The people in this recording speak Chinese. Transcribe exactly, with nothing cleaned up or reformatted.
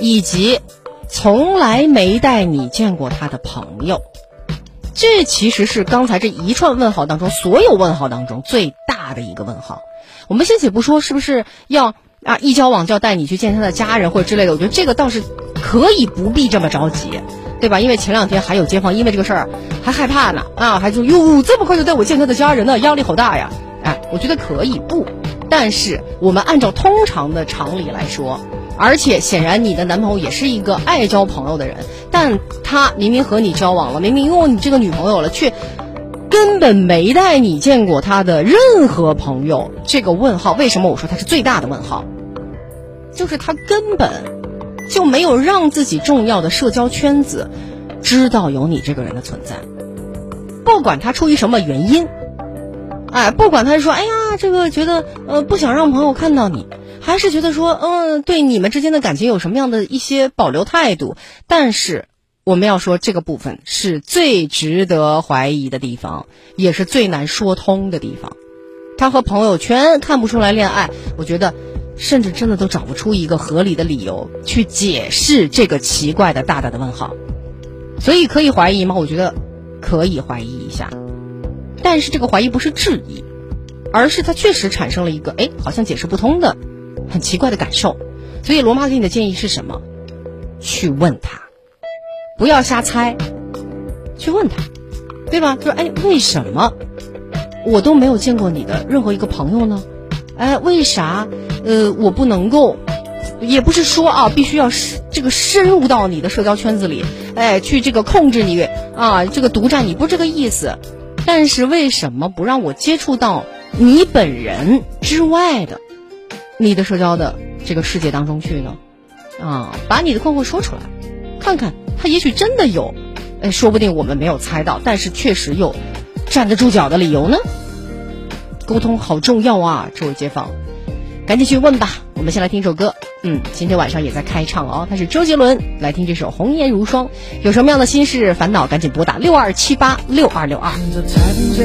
以及从来没带你见过他的朋友。这其实是刚才这一串问号当中所有问号当中最大的一个问号。我们先且不说是不是要啊一交往就要带你去见他的家人或者之类的，我觉得这个倒是可以不必这么着急，对吧？因为前两天还有街坊因为这个事儿还害怕呢，啊，还说哟这么快就带我见他的家人呢，压力好大呀。哎，我觉得可以不，但是我们按照通常的常理来说，而且显然你的男朋友也是一个爱交朋友的人，但他明明和你交往了，明明拥有你这个女朋友了，却根本没带你见过他的任何朋友。这个问号为什么我说他是最大的问号，就是他根本就没有让自己重要的社交圈子知道有你这个人的存在。不管他出于什么原因，哎，不管他是说哎呀这个觉得呃不想让朋友看到你，还是觉得说嗯对你们之间的感情有什么样的一些保留态度，但是我们要说这个部分是最值得怀疑的地方，也是最难说通的地方。他和朋友圈看不出来恋爱，我觉得甚至真的都找不出一个合理的理由去解释这个奇怪的大大的问号。所以可以怀疑吗？我觉得可以怀疑一下，但是这个怀疑不是质疑，而是它确实产生了一个哎好像解释不通的很奇怪的感受。所以罗妈给你的建议是什么？去问他，不要瞎猜，去问他，对吧？就是哎为什么我都没有见过你的任何一个朋友呢？哎为啥呃我不能够，也不是说啊必须要这个深入到你的社交圈子里，哎去这个控制你啊这个独占你，不是这个意思。但是为什么不让我接触到你本人之外的你的社交的这个世界当中去呢？啊，把你的困惑说出来，看看他也许真的有，哎，说不定我们没有猜到，但是确实有站得住脚的理由呢。沟通好重要啊，这位街坊，赶紧去问吧。我们先来听首歌，嗯，今天晚上也在开唱哦，他是周杰伦，来听这首《红颜如霜》。有什么样的心事烦恼，赶紧拨打六二七八六二六二。